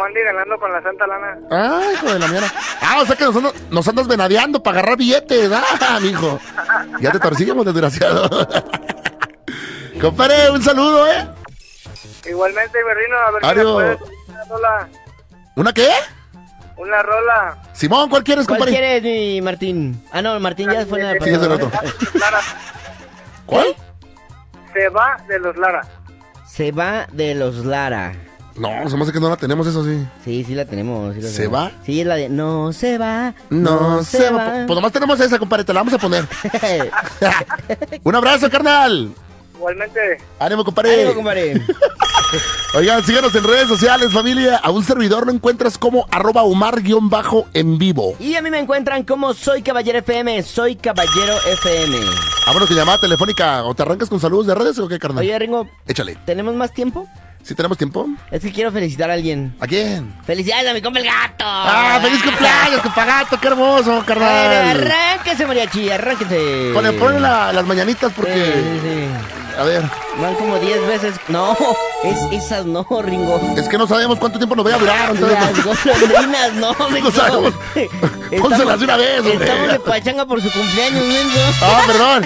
como ande ganando con la santa lana. Ay, hijo de la mierda. O sea que nos andas venadeando para agarrar billetes, mijo. Ya te torcimos, desgraciado. Compadre, un saludo, Igualmente, Berrino, a ver si Adiós. me puedes una rola. ¿Una qué? Una rola. Simón, ¿cuál quieres, ¿Cuál compadre? quieres, mi Martín? No, Martín ya fue la Sí, ya se lo otro. Lara. ¿Cuál? Se va de los Lara. Se va de los Lara. No, se me hace que no la tenemos, eso sí. Sí, sí la tenemos. ¿Se va? Sí, es la de no se va. No se va. Pues nomás tenemos esa, compadre, te la vamos a poner. Un abrazo, carnal. Igualmente. Ánimo, compadre. Ánimo, compadre. Oigan, síganos en redes sociales, familia. A un servidor lo encuentras como @Omar_en vivo. Y a mí me encuentran como Soy Caballero FM. Soy Caballero FM. Vámonos con llamada telefónica. ¿O te arrancas con saludos de redes o qué, carnal? Oye, Ringo, Échale. ¿tenemos más tiempo? ¿Sí tenemos tiempo? Es que quiero felicitar a alguien. ¿A quién? ¡Felicidades a mi compa el gato! ¡Feliz cumpleaños, compagato! ¡Qué hermoso, carnal! Arránquese, mariachi, arránquese. Ponle las mañanitas porque... Sí. A ver. Van como 10 veces. No, esas no, Ringo. Es que no sabemos cuánto tiempo nos vaya a durar. Entonces Las golondrinas, no, no sabemos. Pónselas de una vez, hombre. Estamos de pachanga por su cumpleaños, menso. Perdón.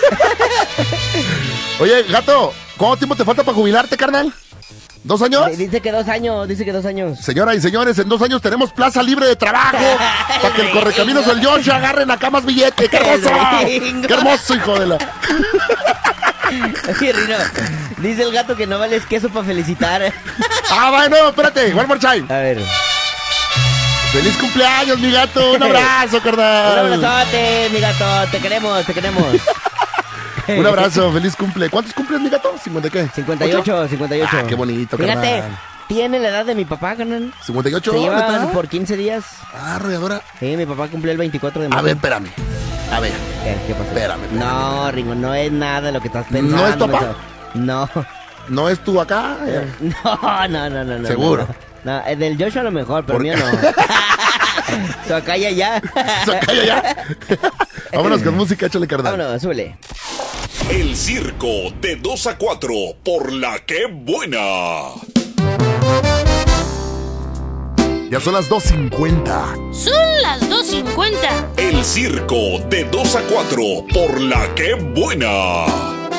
Oye, gato, ¿cuánto tiempo te falta para jubilarte, carnal? ¿2 años? Dice que 2 años. Señoras y señores, en 2 años tenemos plaza libre de trabajo para que el correcaminos del Yoshi agarren acá más billete. ¡Qué hermoso! ¡Qué hermoso, hijo de la... Oye, Rino, dice el gato que no vales queso para felicitar. Bueno, espérate, one more time. A ver. ¡Feliz cumpleaños, mi gato! ¡Un abrazo, carnal! Un abrazote, mi gato, te queremos. Un abrazo, feliz cumple. ¿Cuántos cumples, mi gato? ¿50 qué? 58. Qué bonito, Fíjate, carnal. tiene la edad de mi papá, carnal. 58. Se lleva ¿neta? por 15 días. Arrolladora. Sí, mi papá cumplió el 24 de mayo. A ver, espérame. A ver. ¿Qué pasó? Espérame. No, Ringo, no es nada lo que estás pensando. ¿No es tu papá? No. ¿No es tú acá? No. ¿Seguro? No, el del Joshua a lo mejor, pero mío no. Socaya ya. Vámonos con música, échale, carnal. Vámonos, súbele. El circo de 2 a 4 por la que buena. Ya son las 2:50. Son las 2:50. El circo de 2 a 4 por la que buena.